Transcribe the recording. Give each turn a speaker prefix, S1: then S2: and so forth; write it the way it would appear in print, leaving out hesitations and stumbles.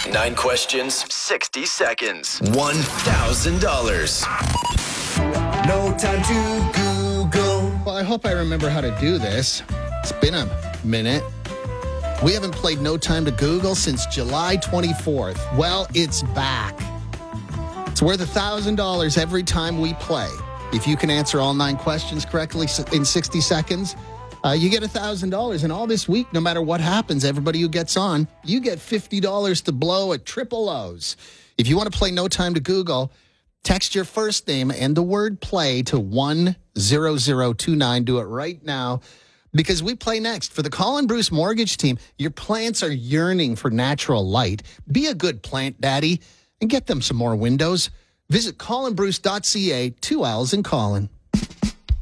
S1: 9 questions, 60 seconds, $1,000.
S2: No time to Google.
S3: Well, I hope I remember how to do this. It's been a minute. We haven't played No Time to Google since July 24th. Well, it's back. It's worth $1,000 every time we play. If you can answer all 9 questions correctly in 60 seconds, you get $1,000. And all this week, no matter what happens, everybody who gets on, you get $50 to blow at Triple O's. If you want to play No Time to Google, text your first name and the word play to 10029. Do it right now. Because we play next. For the Colin Bruce Mortgage Team, your plants are yearning for natural light. Be a good plant daddy and get them some more windows. Visit colinbruce.ca, 2 L's in Colin.